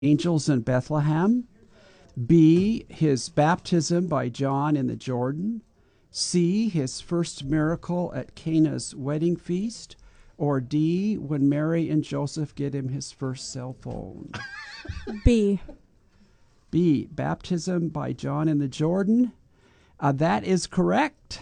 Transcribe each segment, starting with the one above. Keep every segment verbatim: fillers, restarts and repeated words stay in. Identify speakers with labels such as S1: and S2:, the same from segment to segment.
S1: angels in Bethlehem. B, his baptism by John in the Jordan. C, his first miracle at Cana's wedding feast. Or D, when Mary and Joseph get him his first cell phone.
S2: B.
S1: B, baptism by John in the Jordan. Uh, that is correct.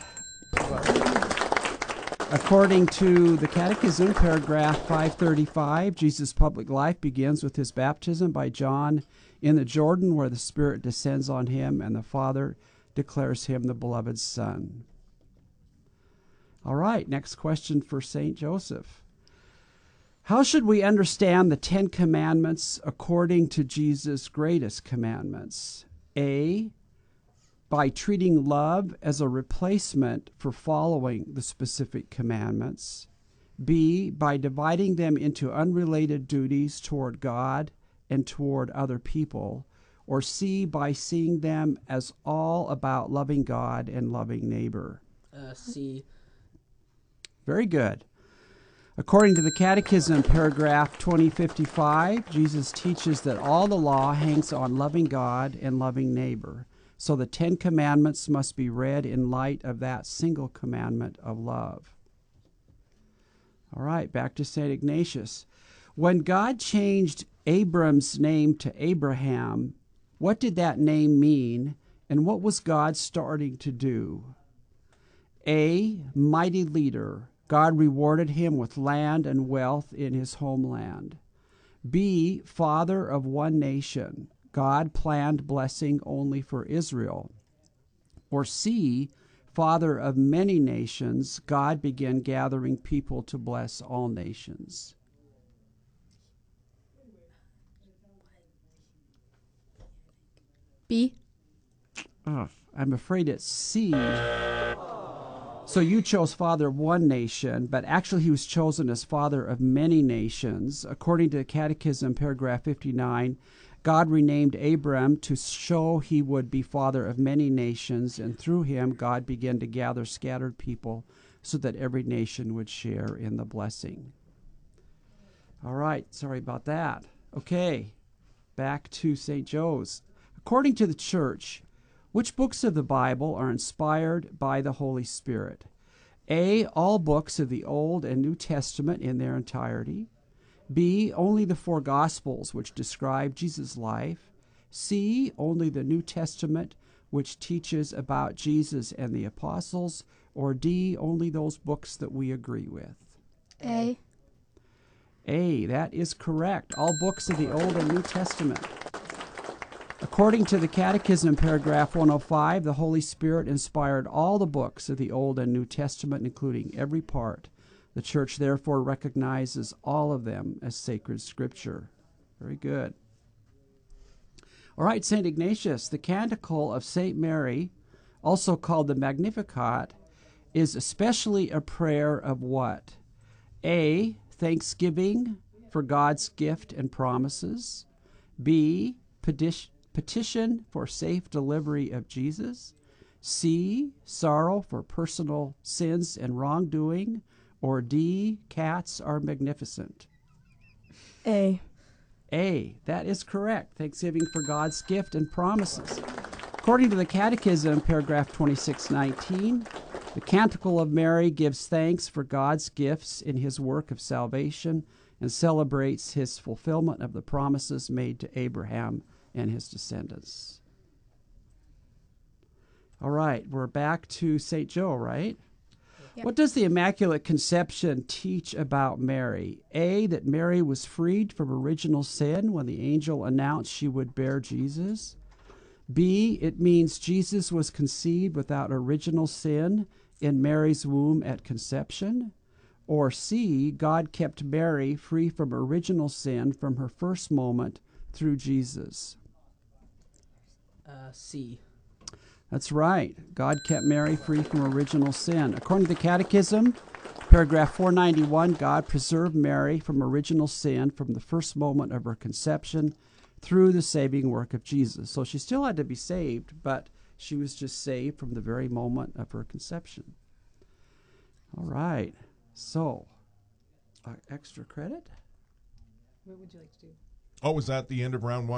S1: According to the Catechism, paragraph five thirty-five, Jesus' public life begins with his baptism by John in the Jordan, where the Spirit descends on him and the Father declares him the beloved Son. All right, next question for Saint Joseph. How should we understand the Ten Commandments according to Jesus' greatest commandments? A, by treating love as a replacement for following the specific commandments. B, by dividing them into unrelated duties toward God and toward other people. Or C, by seeing them as all about loving God and loving neighbor.
S3: Uh, C.
S1: Very good. According to the Catechism, paragraph twenty fifty-five, Jesus teaches that all the law hangs on loving God and loving neighbor. So the Ten Commandments must be read in light of that single commandment of love. All right, back to Saint Ignatius. When God changed Abram's name to Abraham, what did that name mean, and what was God starting to do? A, mighty leader. God rewarded him with land and wealth in his homeland. B, father of one nation. God planned blessing only for Israel. Or C, father of many nations. God began gathering people to bless all nations.
S2: B.
S1: Oh, I'm afraid it's C. So you chose father of one nation, but actually he was chosen as father of many nations. According to the Catechism, paragraph fifty-nine, God renamed Abram to show he would be father of many nations, and through him God began to gather scattered people so that every nation would share in the blessing. All right, sorry about that. Okay, back to Saint Joe's. According to the Church, which books of the Bible are inspired by the Holy Spirit? A, all books of the Old and New Testament in their entirety. B, only the four Gospels which describe Jesus' life. C, only the New Testament which teaches about Jesus and the apostles. Or D, only those books that we agree with.
S2: A.
S1: A, that is correct. All books of the Old and New Testament. According to the Catechism, paragraph one oh five, the Holy Spirit inspired all the books of the Old and New Testament, including every part. The Church therefore recognizes all of them as sacred scripture. Very good. All right, Saint Ignatius, the Canticle of Saint Mary, also called the Magnificat, is especially a prayer of what? A, thanksgiving for God's gift and promises. B, petition petition for safe delivery of Jesus. C, sorrow for personal sins and wrongdoing. Or D, cats are magnificent.
S2: A.
S1: A, that is correct. Thanksgiving for God's gift and promises. According to the Catechism, paragraph twenty-six nineteen, the Canticle of Mary gives thanks for God's gifts in his work of salvation and celebrates his fulfillment of the promises made to Abraham and his descendants. All right, we're back to Saint Joe, right?
S2: Yep.
S1: What does the Immaculate Conception teach about Mary? A, that Mary was freed from original sin when the angel announced she would bear Jesus. B, it means Jesus was conceived without original sin in Mary's womb at conception. Or C, God kept Mary free from original sin from her first moment through Jesus.
S3: Uh, C.
S1: That's right. God kept Mary free from original sin. According to the Catechism, paragraph four ninety-one, God preserved Mary from original sin from the first moment of her conception through the saving work of Jesus. So she still had to be saved, but she was just saved from the very moment of her conception. All right. So, uh, extra credit?
S4: What would you like to do? Oh, was that the end of round one?